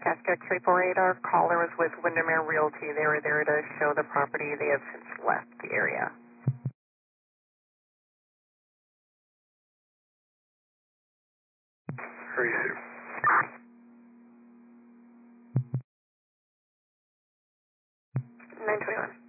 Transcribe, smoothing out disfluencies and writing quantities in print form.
Casca 348, our caller was with Windermere Realty. They were there to show the property. They have since left the area. 921.